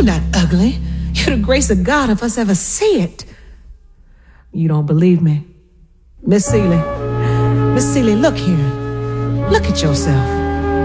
You're not ugly. You're the grace of God if us ever see it. You don't believe me? Miss Celie, look here. Look at yourself.